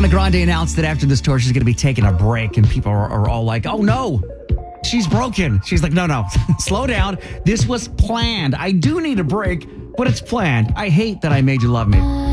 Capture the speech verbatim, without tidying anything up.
Ariana Grande announced that after this tour, she's going to be taking a break, and people are, are all like, oh no, she's broken. She's like, no, no, slow down. This was planned. I do need a break, but it's planned. I hate that I made you love me.